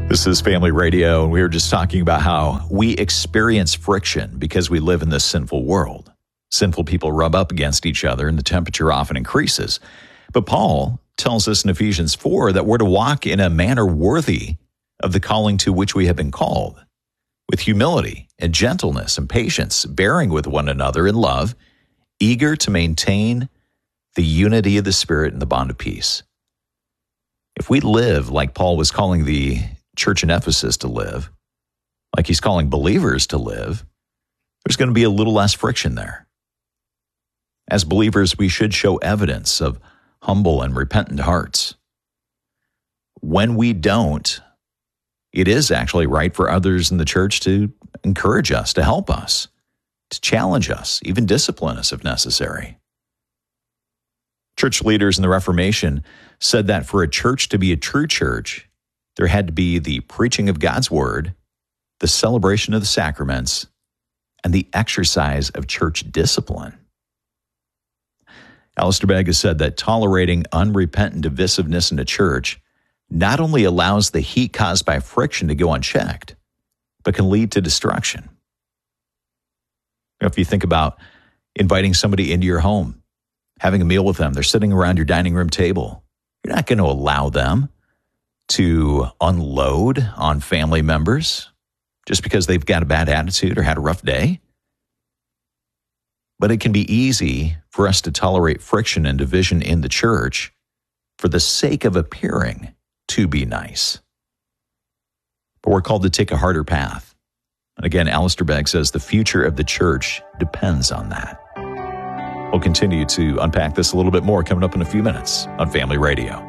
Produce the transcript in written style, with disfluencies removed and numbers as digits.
This is Family Radio, and we were just talking about how we experience friction because we live in this sinful world. Sinful people rub up against each other, and the temperature often increases. But Paul tells us in Ephesians 4 that we're to walk in a manner worthy of the calling to which we have been called, with humility and gentleness and patience, bearing with one another in love, eager to maintain the unity of the Spirit in the bond of peace. If we live like Paul was calling the church in Ephesus to live, like he's calling believers to live, there's going to be a little less friction there. As believers, we should show evidence of humble and repentant hearts. When we don't, it is actually right for others in the church to encourage us, to help us, to challenge us, even discipline us if necessary. Church leaders in the Reformation said that for a church to be a true church, there had to be the preaching of God's word, the celebration of the sacraments, and the exercise of church discipline. Alistair Begg has said that tolerating unrepentant divisiveness in a church not only allows the heat caused by friction to go unchecked, but can lead to destruction. If you think about inviting somebody into your home, having a meal with them, they're sitting around your dining room table, you're not going to allow them to unload on family members just because they've got a bad attitude or had a rough day. But it can be easy for us to tolerate friction and division in the church for the sake of appearing to be nice. But we're called to take a harder path. And again, Alistair Begg says the future of the church depends on that. We'll continue to unpack this a little bit more coming up in a few minutes on Family Radio.